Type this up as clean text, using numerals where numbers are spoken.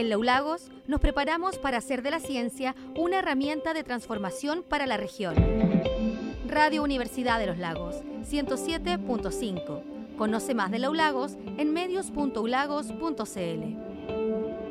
En Los Lagos nos preparamos para hacer de la ciencia una herramienta de transformación para la región. Radio Universidad de Los Lagos, 107.5. Conoce más de Los Lagos en medios.ulagos.cl.